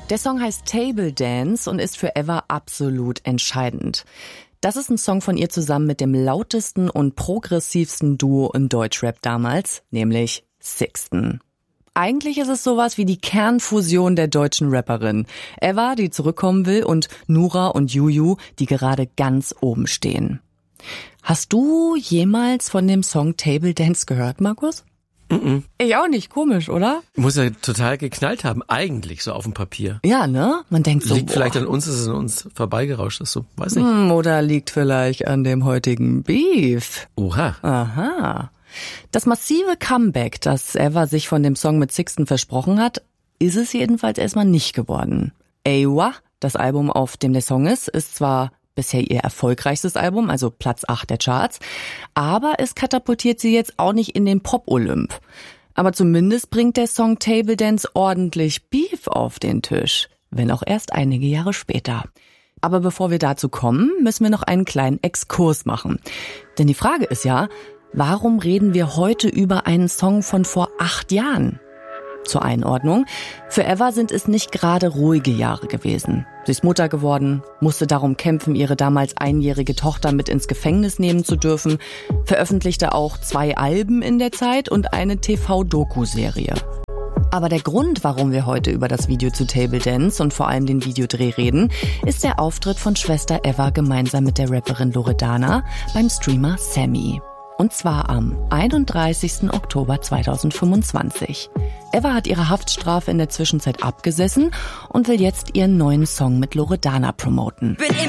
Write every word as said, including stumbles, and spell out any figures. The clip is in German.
Der Song heißt Table Dance und ist für Eva absolut entscheidend. Das ist ein Song von ihr zusammen mit dem lautesten und progressivsten Duo im Deutschrap damals, nämlich Sixten. Eigentlich ist es sowas wie die Kernfusion der deutschen Rapperin. Eva, die zurückkommen will, und Nura und Juju, die gerade ganz oben stehen. Hast du jemals von dem Song Table Dance gehört, Markus? Mm-mm. Ich auch nicht, komisch, oder? Muss ja total geknallt haben, eigentlich, so auf dem Papier. Ja, ne? Man denkt so, liegt boah. vielleicht an uns, dass es an uns vorbeigerauscht ist, so, weiß nicht. Hm, oder liegt vielleicht an dem heutigen Beef. Oha. Aha. Das massive Comeback, das Eva sich von dem Song mit Sixten versprochen hat, ist es jedenfalls erstmal nicht geworden. Ewa, das Album, auf dem der Song ist, ist zwar bisher ihr erfolgreichstes Album, also Platz acht der Charts, aber es katapultiert sie jetzt auch nicht in den Pop-Olymp. Aber zumindest bringt der Song Table Dance ordentlich Beef auf den Tisch, wenn auch erst einige Jahre später. Aber bevor wir dazu kommen, müssen wir noch einen kleinen Exkurs machen. Denn die Frage ist ja, warum reden wir heute über einen Song von vor acht Jahren? Zur Einordnung: Für Eva sind es nicht gerade ruhige Jahre gewesen. Sie ist Mutter geworden, musste darum kämpfen, ihre damals einjährige Tochter mit ins Gefängnis nehmen zu dürfen, veröffentlichte auch zwei Alben in der Zeit und eine T V-Doku-Serie. Aber der Grund, warum wir heute über das Video zu Table Dance und vor allem den Videodreh reden, ist der Auftritt von Schwester Eva gemeinsam mit der Rapperin Loredana beim Streamer Sammy. Und zwar am einunddreißigsten Oktober zweitausendfünfundzwanzig. Eva hat ihre Haftstrafe in der Zwischenzeit abgesessen und will jetzt ihren neuen Song mit Loredana promoten.